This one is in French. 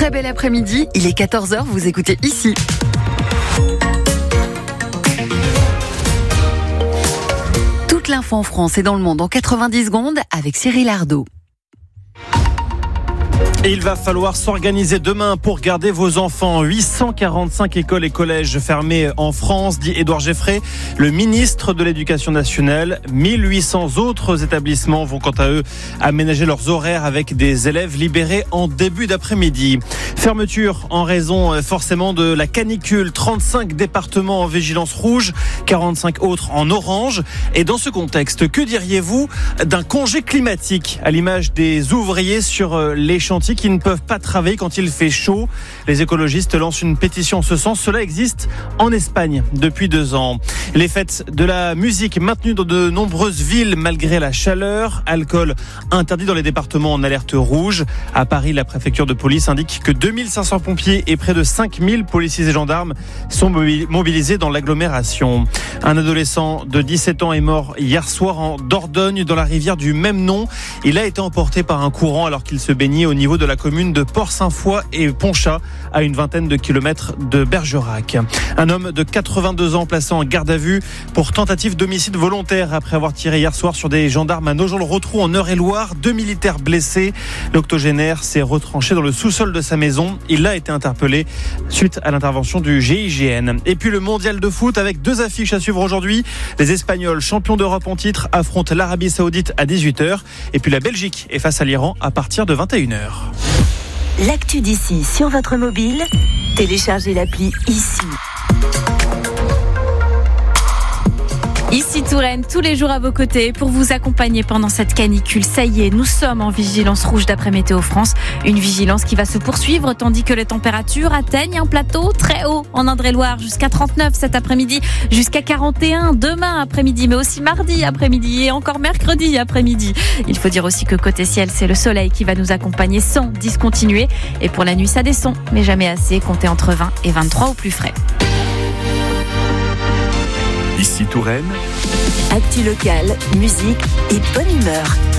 Très bel après-midi, il est 14h, vous écoutez ici. Toute l'info en France et dans le monde en 90 secondes avec Cyril Ardo. Et il va falloir s'organiser demain pour garder vos enfants. 845 écoles et collèges fermés en France, dit Édouard Geffray, le ministre de l'Éducation nationale. 1800 autres établissements vont quant à eux aménager leurs horaires avec des élèves libérés en début d'après-midi. Fermeture en raison forcément de la canicule. 35 départements en vigilance rouge, 45 autres en orange. Et dans ce contexte, que diriez-vous d'un congé climatique à l'image des ouvriers sur les chantiers qui ne peuvent pas travailler quand il fait chaud? Les écologistes lancent une pétition en ce sens. Cela existe en Espagne depuis 2 ans. Les fêtes de la musique maintenues dans de nombreuses villes malgré la chaleur. Alcool interdit dans les départements en alerte rouge. À Paris, la préfecture de police indique que 2500 pompiers et près de 5000 policiers et gendarmes sont mobilisés dans l'agglomération. Un adolescent de 17 ans est mort hier soir en Dordogne dans la rivière du même nom. Il a été emporté par un courant alors qu'il se baignait au niveau de la commune de Port-Saint-Foy et Ponchat, à une vingtaine de kilomètres de Bergerac. Un homme de 82 ans placé en garde à vue pour tentative d'homicide volontaire après avoir tiré hier soir sur des gendarmes à Nogent-le-Rotrou en Eure-et-Loire. 2 militaires blessés. L'octogénaire s'est retranché dans le sous-sol de sa maison. Il a été interpellé suite à l'intervention du GIGN. Et puis le mondial de foot avec 2 affiches à suivre aujourd'hui. Les Espagnols, champions d'Europe en titre, affrontent l'Arabie Saoudite à 18h. Et puis la Belgique est face à l'Iran à partir de 21h. L'actu d'ici sur votre mobile, téléchargez l'appli ici. Ici Touraine, tous les jours à vos côtés pour vous accompagner pendant cette canicule. Ça y est, nous sommes en vigilance rouge d'après Météo France. Une vigilance qui va se poursuivre tandis que les températures atteignent un plateau très haut en Indre-et-Loire. Jusqu'à 39 cet après-midi, jusqu'à 41 demain après-midi, mais aussi mardi après-midi et encore mercredi après-midi. Il faut dire aussi que côté ciel, c'est le soleil qui va nous accompagner sans discontinuer. Et pour la nuit, ça descend, mais jamais assez. Comptez entre 20 et 23 au plus frais. Ici Touraine. Actu locale, musique et bonne humeur.